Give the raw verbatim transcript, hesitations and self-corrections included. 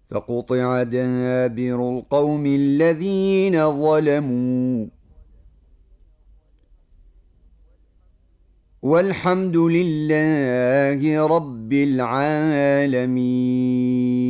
فقطع دابر القوم الذين ظلموا والحمد لله رب العالمين.